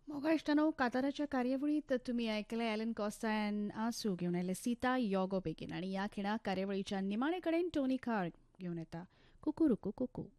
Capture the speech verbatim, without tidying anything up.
मोगा इश्टानो काताराच्या कार्यावळीत तुम्ही ऐकले Allen Costa and आसू घेऊन आयले सीता योगो बेगीन आणि या खिणाक कार्यावळीच्या निमाणे कडेन टोनी कार्ड घेऊन येता कुकू रुकू कुकू.